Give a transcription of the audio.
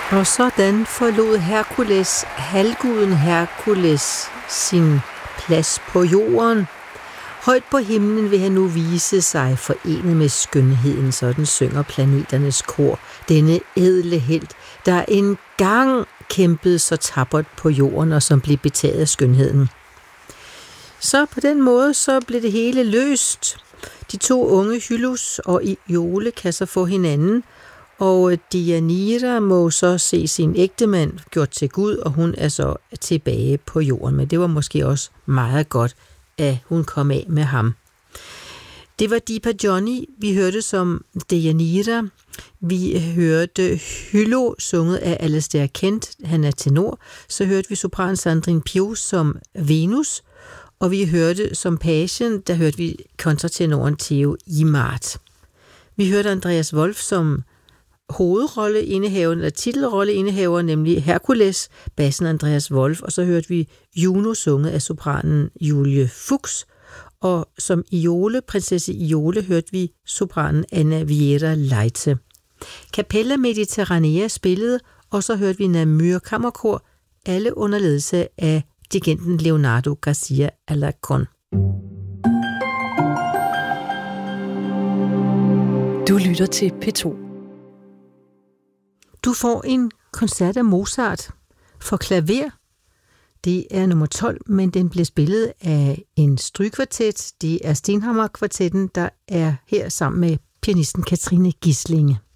Og sådan forlod Herkules, halvguden Herkules, sin plads på jorden. Højt på himlen vil han nu vise sig forenet med skønheden, sådan synger planeternes kor. Denne ædle helt, der engang kæmpede så tappert på jorden og som blev betaget af skønheden. Så på den måde så blev det hele løst. De to unge Hyllus og Iole kan så få hinanden, og Deianira må så se sin ægtemand gjort til Gud, og hun er så tilbage på jorden. Men det var måske også meget godt, at hun kom af med ham. Det var Deepa Johnny, vi hørte som Deianira. Vi hørte Hyllo sunget af Alastair Kent, han er tenor. Så hørte vi sopran Sandrine Pius som Venus, og vi hørte som pagen, der hørte vi kontratenoren Theo Imart. Vi hørte Andreas Wolf som hovedrolleindehaver, eller titelrolleindehaver, nemlig Herkules, bassen Andreas Wolf, og så hørte vi Juno sunget af sopranen Julie Fuchs, og som Iole, prinsesse Iole, hørte vi sopranen Anna Vieira Leite. Capella Mediterranea spillede, og så hørte vi Namur Kammerkor, alle under ledelse af dirigenten Leonardo Garcia Alarcón. Du lytter til P2. Du får en koncert af Mozart for klaver. Det er nummer 12, men den bliver spillet af en strygekvartet. Det er Stenhammar-kvartetten, der er her sammen med pianisten Katrine Gislinge.